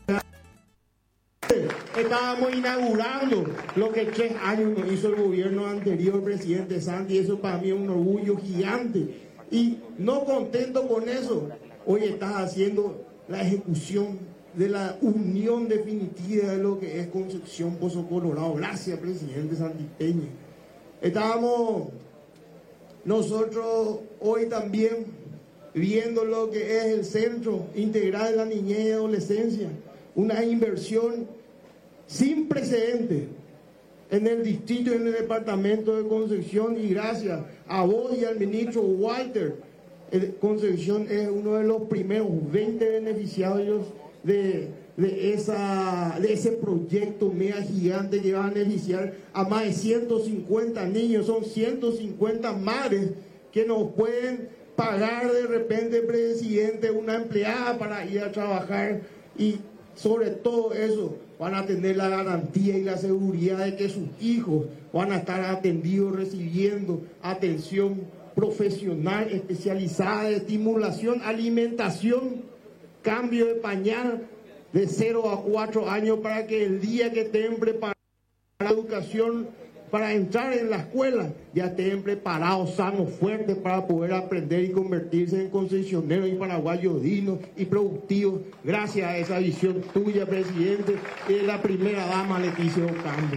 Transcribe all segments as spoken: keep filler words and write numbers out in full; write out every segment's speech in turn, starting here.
Estábamos inaugurando lo que tres años nos hizo el gobierno anterior, presidente Santi, eso para mí es un orgullo gigante. Y no contento con eso, hoy estás haciendo la ejecución de la unión definitiva de lo que es Concepción Pozo Colorado. Gracias, presidente Santipeña. Estábamos nosotros hoy también viendo lo que es el Centro Integral de la Niñez y Adolescencia, una inversión sin precedentes en el distrito y en el departamento de Concepción, y gracias a vos y al ministro Walter, Concepción es uno de los primeros veinte beneficiarios de, de, esa, de ese proyecto mega gigante que va a beneficiar a más de ciento cincuenta niños. Son ciento cincuenta madres que nos pueden pagar de repente, presidente, una empleada para ir a trabajar, y sobre todo eso van a tener la garantía y la seguridad de que sus hijos van a estar atendidos, recibiendo atención profesional especializada de estimulación, alimentación, cambio de pañal de cero a cuatro años, para que el día que estén preparados para la educación, para entrar en la escuela, ya estén preparados, sanos, fuertes, para poder aprender y convertirse en concesioneros y paraguayos dignos y productivos, gracias a esa visión tuya, presidente, y de la primera dama Leticia Ocampo.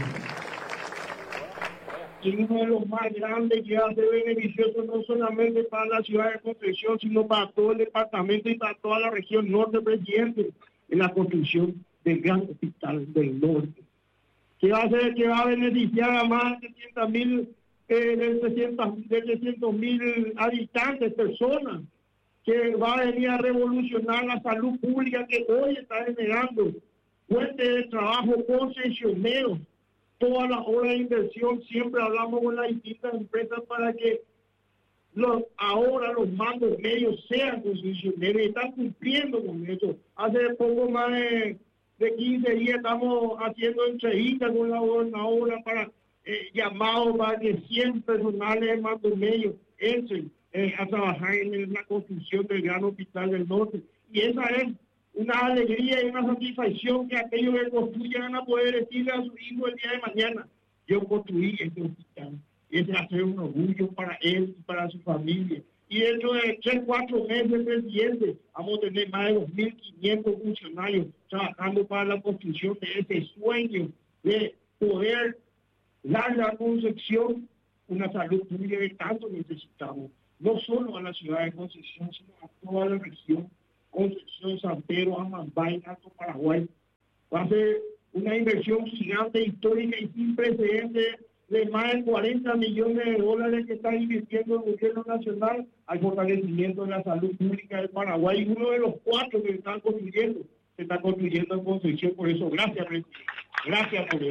Y uno de los más grandes que hace beneficioso no solamente para la ciudad de Concepción, sino para todo el departamento y para toda la región norte, presidente, en la construcción del gran hospital del norte, que va a ser, que va a beneficiar a más de trescientos mil eh, de trescientos mil habitantes, personas, que va a venir a revolucionar la salud pública, que hoy está generando fuentes de trabajo concesioneros. Todas las obras de inversión, siempre hablamos con las distintas empresas para que los, ahora los mandos medios sean concesioneros, y están cumpliendo con eso. Hace poco más de, de quince días estamos haciendo entrevistas con la gobernadora para eh, llamados para que cien personales de mandos medios entren eh, a trabajar en la construcción del gran hospital del norte. Y esa es una alegría y una satisfacción que aquellos que construyan van a poder decirle a su hijo el día de mañana: yo construí este hospital. Y ese va a ser un orgullo para él y para su familia. Y dentro de tres, cuatro meses, presidente, vamos a tener más de dos mil quinientos funcionarios trabajando para la construcción de ese sueño de poder darle a Concepción una salud pública que tanto necesitamos, no solo a la ciudad de Concepción, sino a toda la región. Concepción, San Pedro, Amambay, Alto Paraguay. Va a ser una inversión gigante, histórica y sin precedentes de más de cuarenta millones de dólares que está invirtiendo el gobierno nacional al fortalecimiento de la salud pública del Paraguay. Uno de los cuatro que están construyendo, se está construyendo en Concepción. Por eso, gracias, presidente. Gracias por eso.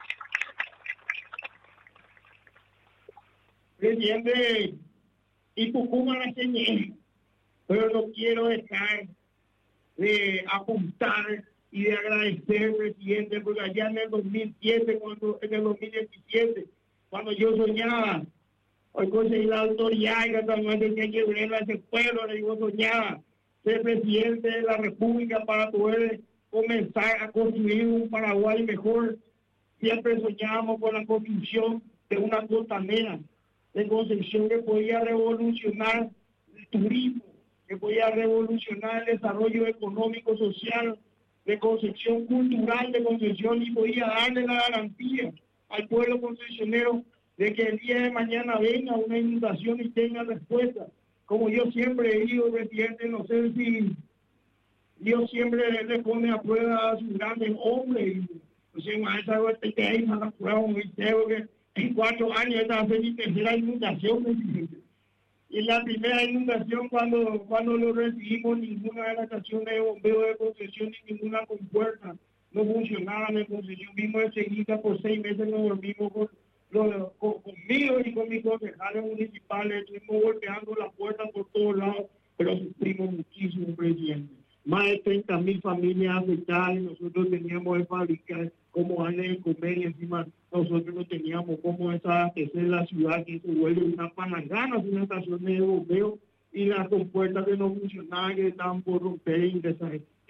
Presidente, y Tucumán la señal. Pero no quiero dejar de apuntar y de agradecer, presidente, porque allá en el dos mil siete, cuando, en el dos mil diecisiete, cuando yo soñaba, hoy conseguí la autoridad y también tenía que venir a ese pueblo, le digo, soñaba ser presidente de la República para poder comenzar a construir un Paraguay mejor. Siempre soñábamos con la construcción de una costanera de Concepción que podía revolucionar el turismo, que podía revolucionar el desarrollo económico, social de Concepción, cultural de Concepción, y podía darle la garantía al pueblo concesionero de que el día de mañana venga una inundación y tenga respuesta. Como yo siempre he dicho, presidente, no sé si Dios siempre le pone a prueba a sus grandes hombres. No sé, maestra, que hay más prueba, muy feo, que en cuatro años esta va a ser mi tercera inundación, presidente. Y la primera inundación, cuando cuando no recibimos ninguna de las estaciones de bombeo de Concepción ni ninguna compuerta, no funcionaban en Concepción. Vimos enseguida por seis meses, nos dormimos con, con, con, conmigo y con mis concejales municipales, estuvimos golpeando las puertas por todos lados, pero sufrimos muchísimo, presidente. Más de treinta mil familias afectadas, y nosotros teníamos que fabricar cómo darle de comer, y encima nosotros no teníamos cómo desabastecer la ciudad, que se vuelve una palangana sin estaciones de bombeo, y las compuertas que no funcionaban, que estaban por romper y ingresar.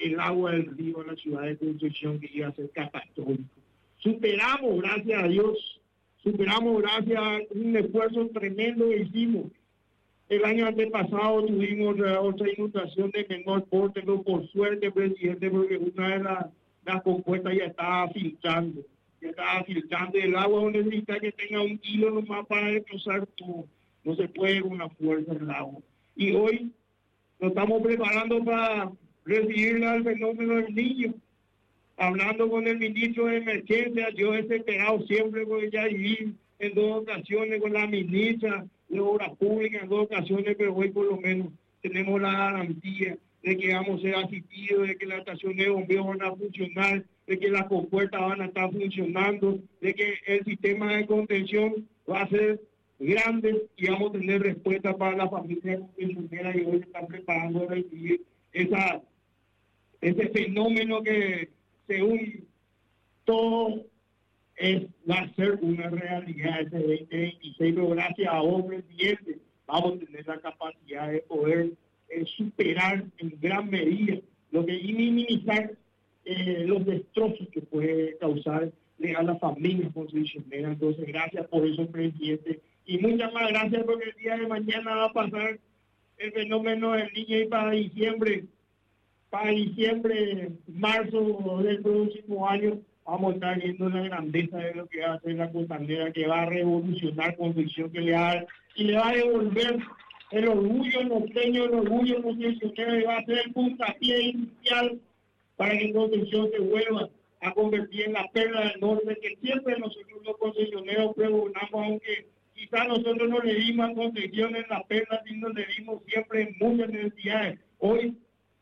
el agua del río en la ciudad de Concepción, que iba a ser catastrófico. Superamos, gracias a Dios, superamos gracias a un esfuerzo tremendo que hicimos. El año antepasado tuvimos otra inundación de menor porte, pero por suerte, presidente, porque una de las, las compuestas ya estaba filtrando, ya estaba filtrando, y el agua necesita que tenga un kilo nomás para destrozar todo. No se puede con la fuerza del agua. Y hoy nos estamos preparando para recibir al fenómeno del niño. Hablando con el ministro de Emergencia, yo he desesperado siempre porque ya viví en dos ocasiones con la ministra de Obras Públicas, en dos ocasiones, pero hoy por lo menos tenemos la garantía de que vamos a ser asistidos, de que las estaciones de bomberos van a funcionar, de que las compuertas van a estar funcionando, de que el sistema de contención va a ser grande y vamos a tener respuesta para la familia convencionera, y hoy se están preparando para recibir esa, ese fenómeno que, según todo, es, va a ser una realidad ese veinte veintiséis, pero gracias a vos, presidente, vamos a tener la capacidad de poder eh, superar en gran medida lo que y minimizar eh, los destrozos que puede causar a las familias constitucionales. Entonces, gracias por eso, presidente, y muchas más gracias porque el día de mañana va a pasar el fenómeno del niño, y para diciembre, para diciembre, marzo del próximo año, vamos a estar viendo la grandeza de lo que va a hacer la costanera, que va a revolucionar Concepción, que le va, y le va a devolver el orgullo norteño, el orgullo concepcionero, y va a ser el puntapié inicial para que Concepción se vuelva a convertir en la perla del norte, que siempre nosotros los concesioneros pregonamos, aunque quizás nosotros no le dimos a Concepción en la perla, sino le dimos siempre en muchas necesidades. Hoy,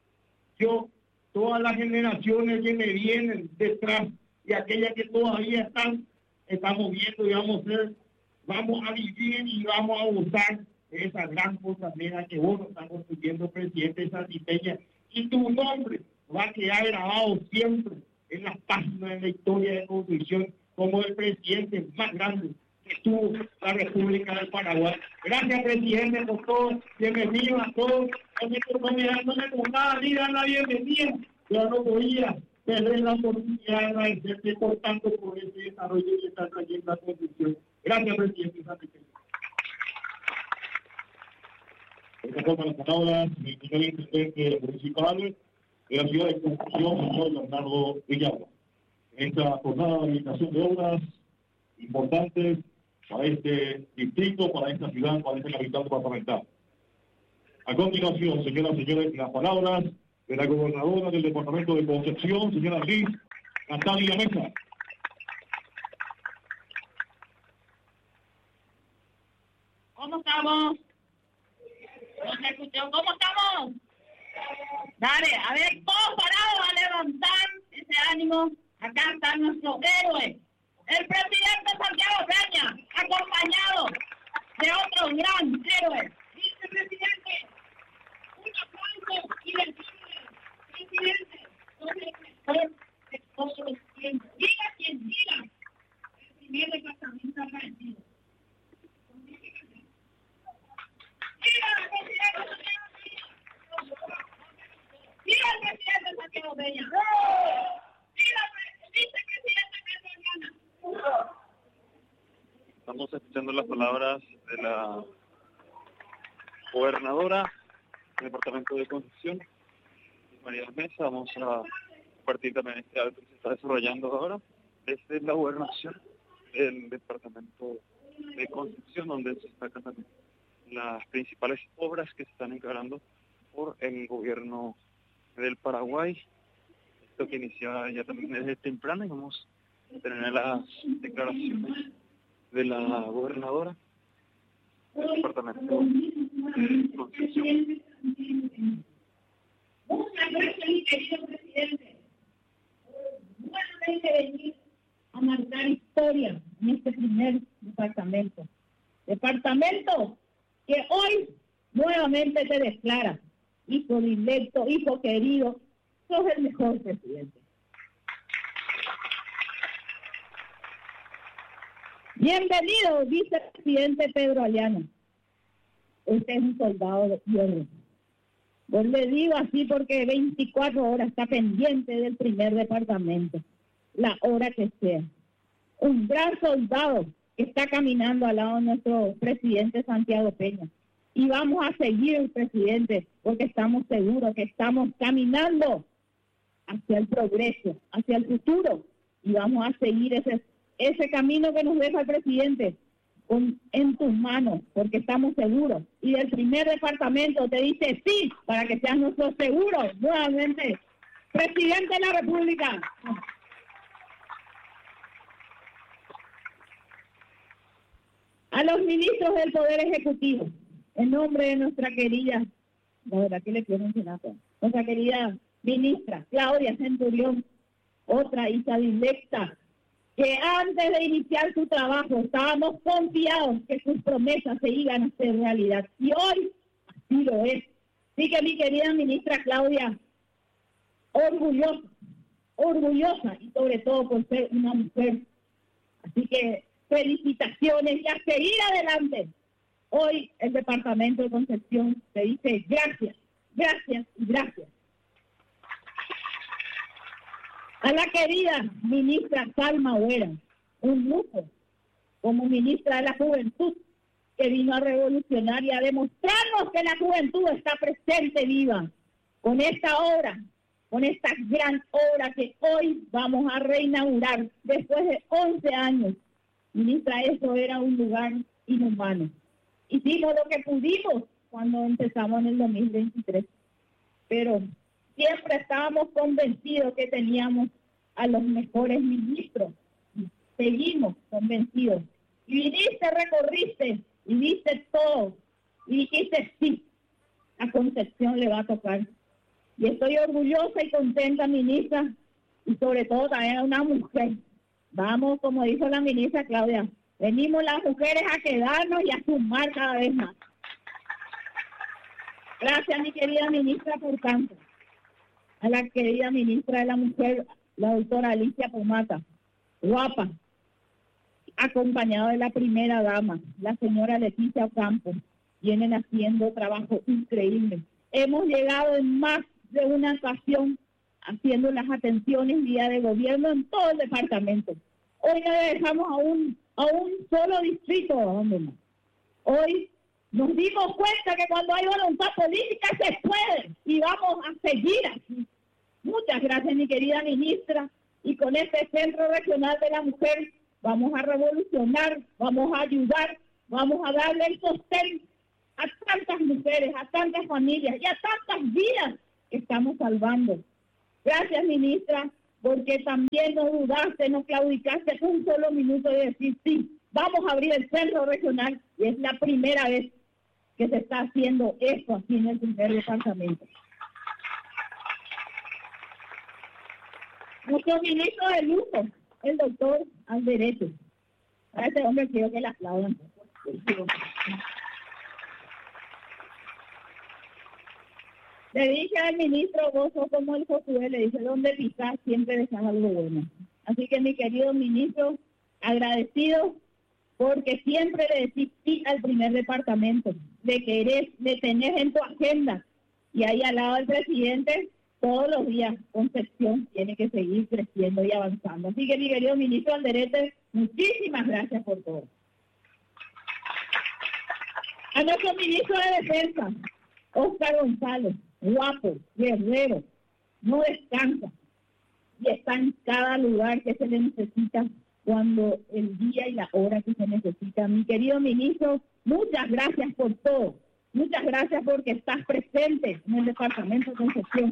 yo, todas las generaciones que me vienen detrás y aquellas que todavía están, estamos viendo y vamos a ser, vamos a vivir y vamos a gozar de esa gran costanera que vos nos estás construyendo, presidente Santipeña, y tu nombre va a quedar grabado siempre en las páginas de la historia de Concepción como el presidente más grande que tuvo la República del Paraguay. Gracias, presidente, por todo. Bienvenido a todos. No me tocaba ni dar la bienvenida, yo no podía perder la oportunidad de agradecerte por tanto por ese desarrollo que está trayendo la Constitución. Gracias, presidente. Estas son las palabras del señor intendente municipal de la ciudad de Concepción, señor Bernardo Villalba. En esta jornada de habilitación de obras importantes para este distrito, para esta ciudad, para esta capital departamental. A continuación, señoras y señores, las palabras de la gobernadora del departamento de Concepción, señora Liz Natalia Mesa. ¿Cómo estamos? ¿No se escuchó? ¿Cómo estamos? Dale, a ver, todos parados a levantar ese ánimo. Acá está nuestro héroe, el presidente Santiago Peña, acompañado de otro gran héroe. Vicepresidente, un aplauso y decirle, presidente, no es el mejor de todos los tiempos. Diga quien diga, el primer departamento agradecido. Viva el presidente Santiago Peña. Viva el vicepresidente Pedro Aliana. Estamos escuchando las palabras de la gobernadora del departamento de Concepción, María Mesa. Vamos a compartir también este acto que se está desarrollando ahora desde la gobernación del departamento de Concepción, donde se destacan también las principales obras que se están encarando por el gobierno del Paraguay. Esto que inicia ya también desde temprano, y vamos a tener las declaraciones de la gobernadora del departamento de Concepción. Muchas gracias, mi querido presidente, por nuevamente venir a marcar historia en este primer departamento. Departamento que hoy nuevamente te declara hijo directo, hijo querido, sos el mejor presidente. Bienvenido, vicepresidente Pedro Aliana. Usted es un soldado de hierro. Yo le digo así porque veinticuatro horas está pendiente del primer departamento, la hora que sea. Un gran soldado que está caminando al lado de nuestro presidente Santiago Peña. Y vamos a seguir el presidente porque estamos seguros que estamos caminando hacia el progreso, hacia el futuro. Y vamos a seguir ese, ese camino que nos deja el presidente con, en tus manos, porque estamos seguros. Y del primer departamento te dice sí, para que seas nuestro seguro. Nuevamente, presidente de la República. A los ministros del Poder Ejecutivo, en nombre de nuestra querida, la verdad que le quiero mencionar, nuestra querida ministra Claudia Centurión, otra hija directa, que antes de iniciar su trabajo estábamos confiados que sus promesas se iban a hacer realidad. Y hoy así lo es. Así que mi querida ministra Claudia, orgullosa, orgullosa y sobre todo por ser una mujer. Así que felicitaciones y a seguir adelante. Hoy el Departamento de Concepción te dice gracias, gracias y gracias. A la querida ministra Salma Huera, un lujo como ministra de la Juventud, que vino a revolucionar y a demostrarnos que la juventud está presente, viva, con esta obra, con esta gran obra que hoy vamos a reinaugurar después de once años. Ministra, eso era un lugar inhumano. Hicimos lo que pudimos cuando empezamos en el dos mil veintitrés, pero siempre estábamos convencidos que teníamos a los mejores ministros. Seguimos convencidos. Y viniste, recorriste, y viste todo, y dijiste sí, a Concepción le va a tocar. Y estoy orgullosa y contenta, ministra, y sobre todo también a una mujer. Vamos, como dijo la ministra Claudia, venimos las mujeres a quedarnos y a sumar cada vez más. Gracias, mi querida ministra, por tanto. A la querida ministra de la Mujer, la doctora Alicia Pomata, guapa, acompañada de la primera dama, la señora Leticia Ocampo. Vienen haciendo trabajo increíble. Hemos llegado en más de una ocasión haciendo las atenciones vía de gobierno en todo el departamento. Hoy no dejamos a un, a un solo distrito, hombre. Hoy nos dimos cuenta que cuando hay voluntad política se puede y vamos a seguir así. Muchas gracias, mi querida ministra. Y con este Centro Regional de la Mujer vamos a revolucionar, vamos a ayudar, vamos a darle el sostén a tantas mujeres, a tantas familias y a tantas vidas que estamos salvando. Gracias, ministra, porque también no dudaste, no claudicaste un solo minuto de decir sí, vamos a abrir el centro regional y es la primera vez que se está haciendo esto aquí en el primer departamento. Nuestro ministro de lujo, el doctor Alderete. A ese hombre quiero que le aplaudan. Le dije al ministro, vos sos como el Josué, le dije, donde pisás siempre dejas algo bueno. Así que, mi querido ministro, agradecido porque siempre le decís sí al primer departamento, le querés, le tenés en tu agenda. Y ahí al lado del presidente, todos los días, Concepción tiene que seguir creciendo y avanzando. Así que, mi querido ministro Alderete, muchísimas gracias por todo. A nuestro ministro de Defensa, Óscar González, guapo, guerrero, no descansa y está en cada lugar que se le necesita cuando el día y la hora que se necesita. Mi querido ministro, muchas gracias por todo. Muchas gracias porque estás presente en el departamento de Concepción.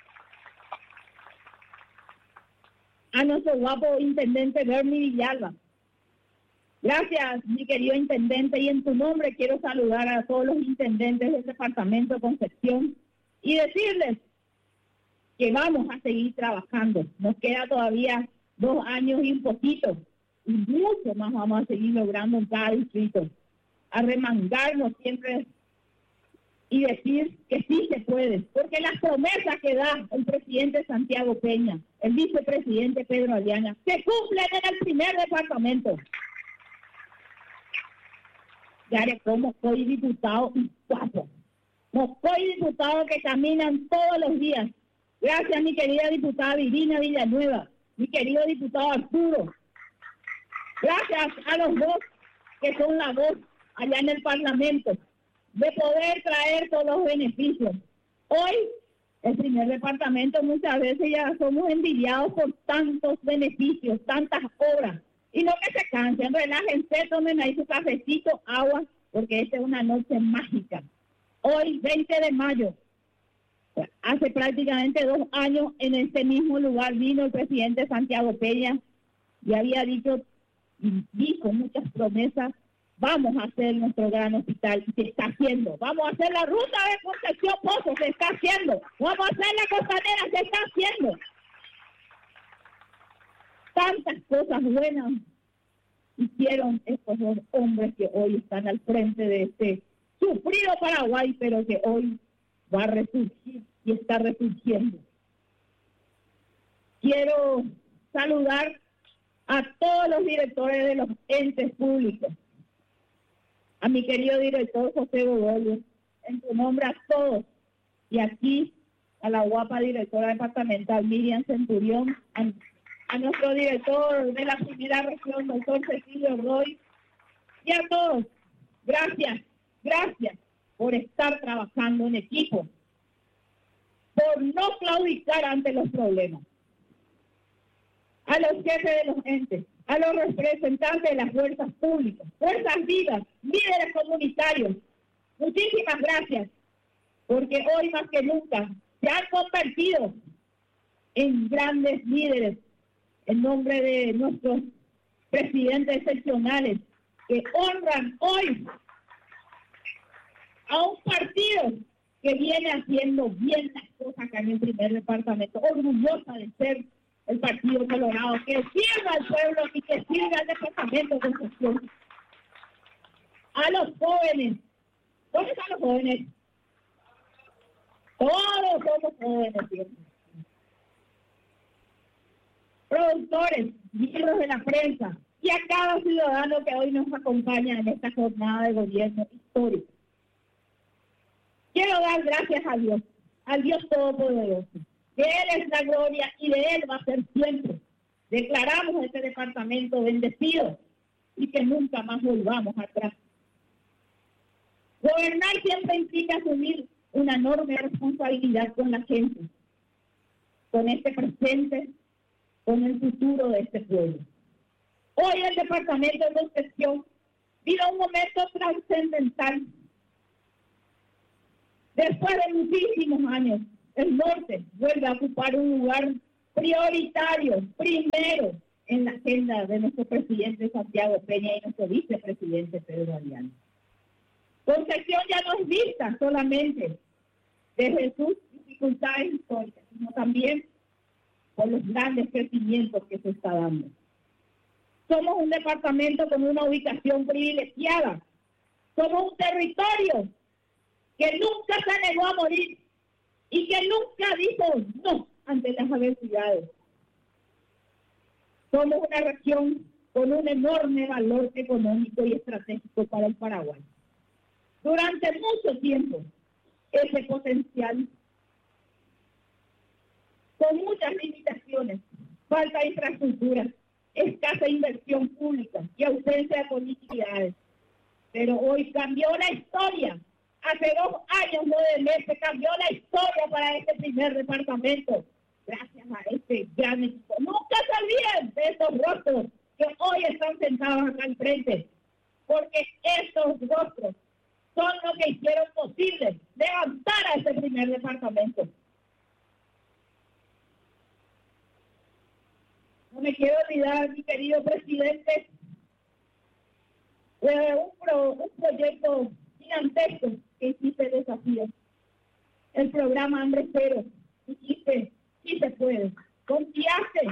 A nuestro guapo intendente Bernie Villalba. Gracias, mi querido intendente, y en tu nombre quiero saludar a todos los intendentes del departamento de Concepción y decirles que vamos a seguir trabajando. Nos queda todavía dos años y un poquito, y mucho más vamos a seguir logrando en cada distrito. A remangarnos siempre y decir que sí se puede, porque las promesas que da el presidente Santiago Peña, el vicepresidente Pedro Aliana, se cumplen en el primer departamento. Ya como soy diputado y guapo, Moscoy diputados que caminan todos los días. Gracias a mi querida diputada Virginia Villanueva, mi querido diputado Arturo. Gracias a los dos que son la voz allá en el Parlamento, de poder traer todos los beneficios. Hoy, el primer departamento, muchas veces ya somos envidiados por tantos beneficios, tantas obras. Y no que se cansen, relájense, tomen ahí su cafecito, agua, porque esta es una noche mágica. Hoy, veinte de mayo, hace prácticamente dos años, en este mismo lugar vino el presidente Santiago Peña y había dicho, y dijo muchas promesas: vamos a hacer nuestro gran hospital, y se está haciendo. Vamos a hacer la ruta de Concepción Pozo, se está haciendo. Vamos a hacer la costanera, se está haciendo. Tantas cosas buenas hicieron estos dos hombres que hoy están al frente de este sufrido Paraguay, pero que hoy va a resurgir y está resurgiendo. Quiero saludar a todos los directores de los entes públicos, a mi querido director José Godoy, en su nombre a todos, y aquí a la guapa directora departamental Miriam Centurión, a, a nuestro director de la primera región, doctor Cecilio Roy, y a todos, gracias, gracias por estar trabajando en equipo, por no claudicar ante los problemas. A los jefes de los entes, a los representantes de las fuerzas públicas, fuerzas vivas, líderes comunitarios, muchísimas gracias, porque hoy más que nunca se han convertido en grandes líderes en nombre de nuestros presidentes excepcionales que honran hoy a un partido que viene haciendo bien las cosas acá en el primer departamento, orgullosa de ser el Partido Colorado, que sirva al pueblo y que sirva al departamento de Concepción. A los jóvenes, ¿dónde están los jóvenes? Todos somos jóvenes, ¿cierto? Productores, miembros de la prensa y a cada ciudadano que hoy nos acompaña en esta jornada de gobierno histórico. Quiero dar gracias a Dios, al Dios Todopoderoso, que Él es la gloria y de Él va a ser siempre. Declaramos este departamento bendecido y que nunca más volvamos atrás. Gobernar siempre implica asumir una enorme responsabilidad con la gente, con este presente, con el futuro de este pueblo. Hoy el departamento de Concepción vive un momento trascendental. Después de muchísimos años, el norte vuelve a ocupar un lugar prioritario, primero, en la agenda de nuestro presidente Santiago Peña y nuestro vicepresidente Pedro Ariano. Concepción ya no es vista solamente desde sus dificultades históricas, sino también por los grandes crecimientos que se está dando. Somos un departamento con una ubicación privilegiada. Somos un territorio que nunca se negó a morir y que nunca dijo no ante las adversidades. Somos una región con un enorme valor económico y estratégico para el Paraguay. Durante mucho tiempo, ese potencial, con muchas limitaciones, falta de infraestructura, escasa inversión pública y ausencia de politicidades. Pero hoy cambió la historia. Hace dos años, nueve meses, cambió la historia para este primer departamento. Gracias a este gran equipo. Nunca se olviden de estos rostros que hoy están sentados acá al frente, porque estos rostros son los que hicieron posible levantar a este primer departamento. No me quiero olvidar, mi querido presidente, de un, pro, un proyecto gigantesco que hiciste el desafío. El programa Hambre Cero. Dijiste, sí se puede. Confiaste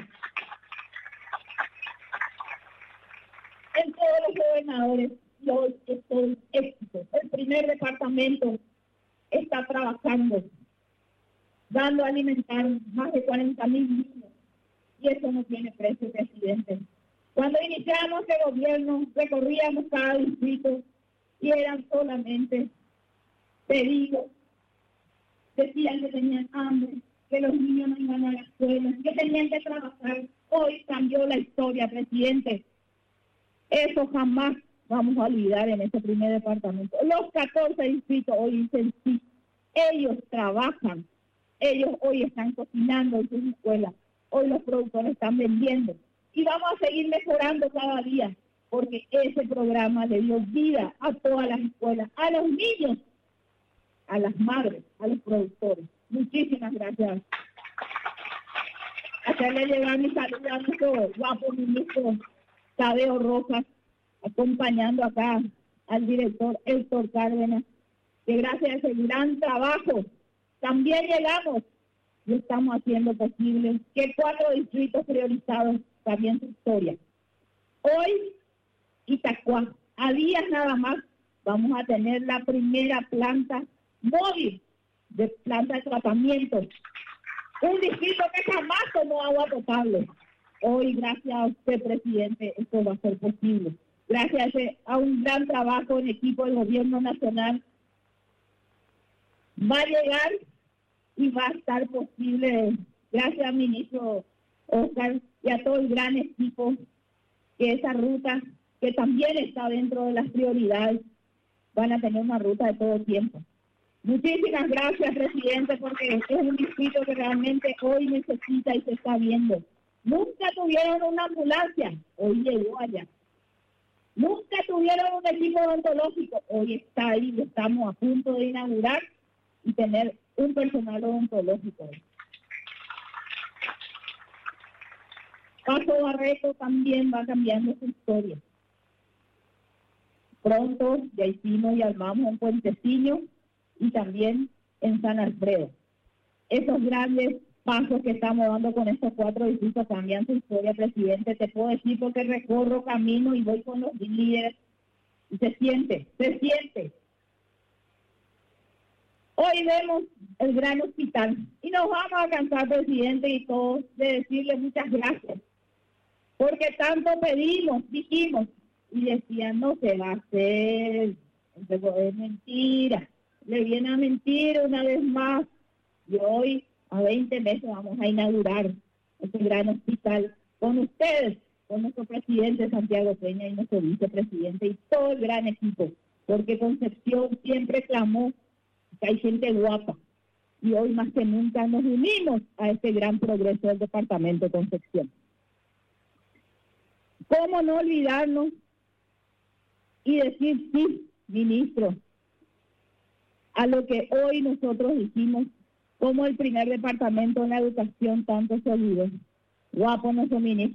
en todos los gobernadores y hoy es todo un éxito. El primer departamento está trabajando, dando a alimentar más de cuarenta mil niños. Y eso no tiene precio, presidente. Cuando iniciamos el gobierno, recorríamos cada distrito y eran solamente pedidos decían que tenían hambre, que los niños no iban a la escuela, que tenían que trabajar. Hoy cambió la historia, presidente. Eso jamás vamos a olvidar en este primer departamento. Los catorce distritos hoy dicen sí. Ellos trabajan. Ellos hoy están cocinando en sus escuelas. Hoy los productores están vendiendo. Y vamos a seguir mejorando cada día, porque ese programa le dio vida a todas las escuelas, a los niños, a las madres, a los productores. Muchísimas gracias. Hacerle llegar mi saludo a nuestro guapo ministro Tadeo Rojas, acompañando acá al director Héctor Cárdenas, que gracias a ese gran trabajo también llegamos y estamos haciendo posible que cuatro distritos priorizados cambien su historia. Hoy, Itacuá, a días nada más, vamos a tener la primera planta móvil de planta de tratamiento. Un distrito que jamás tomó agua potable. Hoy, gracias a usted, presidente, esto va a ser posible. Gracias a, ese, a un gran trabajo en equipo del gobierno nacional, va a llegar y va a estar posible, gracias al ministro Oscar y a todo el gran equipo, que esa ruta, que también está dentro de las prioridades, van a tener una ruta de todo tiempo. Muchísimas gracias, presidente, porque es un distrito que realmente hoy necesita y se está viendo. Nunca tuvieron una ambulancia, hoy llegó allá. Nunca tuvieron un equipo odontológico, hoy está ahí, estamos a punto de inaugurar y tener un personal odontológico. Paso Barreto también va cambiando su historia. Pronto ya hicimos y armamos un puentecillo y también en San Alfredo. Esos grandes pasos que estamos dando con estos cuatro distritos cambian su historia, presidente. Te puedo decir porque recorro camino y voy con los líderes y se siente, se siente. Hoy vemos el gran hospital y nos vamos a cansar, presidente, y todos de decirle muchas gracias. Porque tanto pedimos, dijimos, y decían, no se va a hacer, es mentira. Le viene a mentir una vez más. Y hoy, a veinte meses, vamos a inaugurar este gran hospital con ustedes, con nuestro presidente Santiago Peña y nuestro vicepresidente y todo el gran equipo. Porque Concepción siempre clamó que hay gente guapa. Y hoy más que nunca nos unimos a este gran progreso del departamento de Concepción. ¿Cómo no olvidarnos y decir sí, ministro, a lo que hoy nosotros hicimos como el primer departamento en la educación tanto se olvidó? Guapo nuestro ministro.